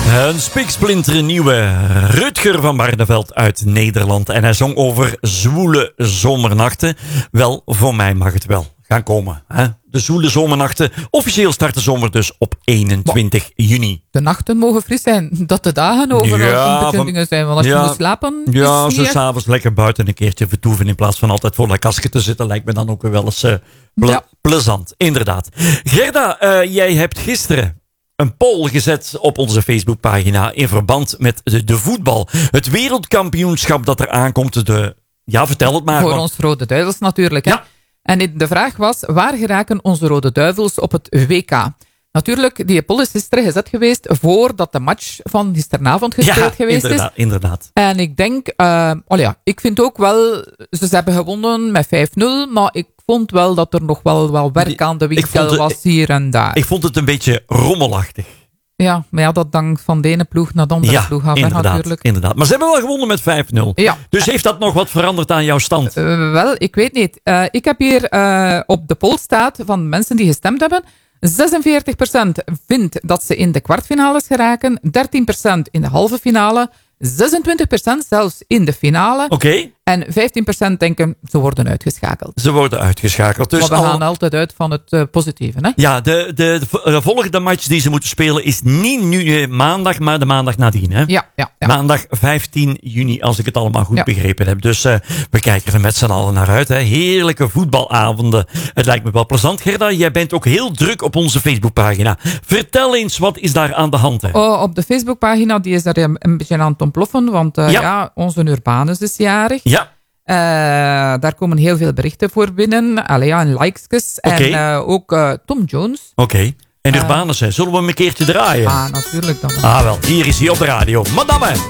Een spiksplinter nieuwe Rutger van Barneveld uit Nederland. En hij zong over zwoele zomernachten. Wel, voor mij mag het wel gaan komen. Hè? De zwoele zomernachten. Officieel start de zomer dus op 21 juni. De nachten mogen fris zijn. Dat de dagen overal onbekendingen zijn. Want als je moet slapen... Ja, zo s'avonds lekker buiten een keertje vertoeven. In plaats van altijd voor dat kastje te zitten. Lijkt me dan ook weer wel eens plezant. Inderdaad. Gerda, jij hebt gisteren een poll gezet op onze Facebookpagina in verband met de voetbal. Het wereldkampioenschap dat er aankomt. Vertel het maar. Voor ons Rode Duivels natuurlijk. Hè? Ja. En de vraag was, waar geraken onze Rode Duivels op het WK? Natuurlijk, die poll is gisteren gezet geweest voordat de match van gisteravond gespeeld geweest is. Inderdaad. En ik denk, ik vind ook wel, ze hebben gewonnen met 5-0, maar ik vond wel dat er nog wel werk aan de winkel was hier en daar. Ik vond het een beetje rommelachtig. Ja, maar ja, dat hangt van de ene ploeg naar de andere ploeg af. Natuurlijk. Inderdaad. Maar ze hebben wel gewonnen met 5-0. Ja. Dus heeft dat nog wat veranderd aan jouw stand? Wel, ik weet niet. Ik heb hier op de poll staat van mensen die gestemd hebben. 46% vindt dat ze in de kwartfinales geraken. 13% in de halve finale. 26% zelfs in de finale. Oké. En 15% denken ze worden uitgeschakeld. Ze worden uitgeschakeld. Dus maar we gaan altijd uit van het positieve. Hè? Ja, de volgende match die ze moeten spelen is niet nu maandag, maar de maandag nadien. Hè? Ja. Maandag 15 juni, als ik het allemaal goed begrepen heb. Dus we kijken er met z'n allen naar uit. Hè? Heerlijke voetbalavonden. Het lijkt me wel plezant. Gerda, jij bent ook heel druk op onze Facebookpagina. Vertel eens, wat is daar aan de hand? Hè? Op de Facebookpagina die is er een beetje aan het ontploffen. Want onze Urbanus is jarig. Ja. Daar komen heel veel berichten voor binnen. En likes. Okay. En ook Tom Jones. Oké. En Urbanus, zullen we hem een keertje draaien? Ah, natuurlijk dan. Wel, hier is hij op de radio. Madame!